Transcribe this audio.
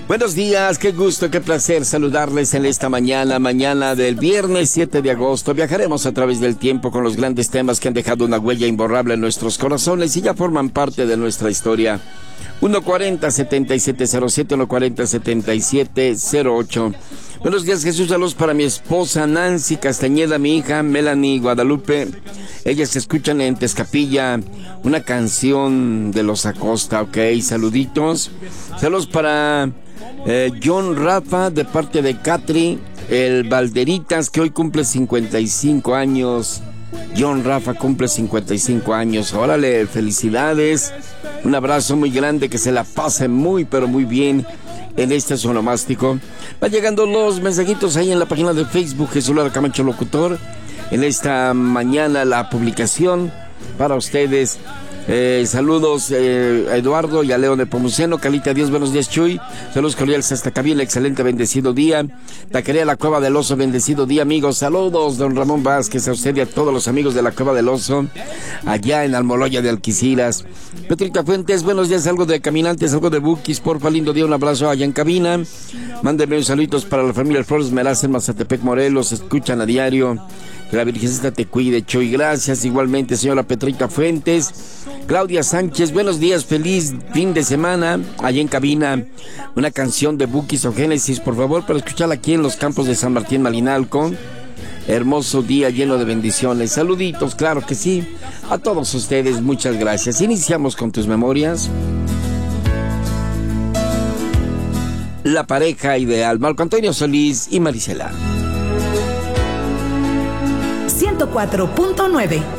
Buenos días, qué gusto, qué placer saludarles en esta mañana del viernes 7 de agosto. Viajaremos a través del tiempo con los grandes temas que han dejado una huella imborrable en nuestros corazones y ya forman parte de nuestra historia. 140-7707, 140-7708. Buenos días, Jesús. Saludos para mi esposa Nancy Castañeda, mi hija Melanie Guadalupe. Ellas escuchan en Tezcapilla una canción de los Acosta, ok. Saluditos. Saludos para John Rafa de parte de Catri, el Valderitas, que hoy cumple 55 años. John Rafa cumple 55 años. Órale, felicidades. Un abrazo muy grande, que se la pase muy, pero muy bien en este sonomástico. Va llegando los mensajitos ahí en la página de Facebook, Jesús Lara Camacho Locutor. En esta mañana la publicación para ustedes. Saludos a Eduardo y a León de Pomuceno. Calita, Dios, buenos días, Chuy. Saludos cordiales hasta Cabina, excelente, bendecido día. Taquería La Cueva del Oso, bendecido día, amigos. Saludos, don Ramón Vázquez, a usted y a todos los amigos de La Cueva del Oso, allá en Almoloya de Alquiciras. Petrita Fuentes, buenos días, algo de caminantes, algo de bookies, porfa, lindo día, un abrazo allá en cabina. Mándenme un saluditos para la familia Flores Meraz en Mazatepec, Morelos, escuchan a diario. Que la Virgencita te cuide, Chuy. Gracias, igualmente, señora Petrita Fuentes. Claudia Sánchez, buenos días, feliz fin de semana. Allá en cabina, una canción de Bukis o Génesis, por favor, para escucharla aquí en los campos de San Martín Malinalco. Hermoso día lleno de bendiciones. Saluditos, claro que sí. A todos ustedes, muchas gracias. Iniciamos con tus memorias. La pareja ideal, Marco Antonio Solís y Marisela. 104.9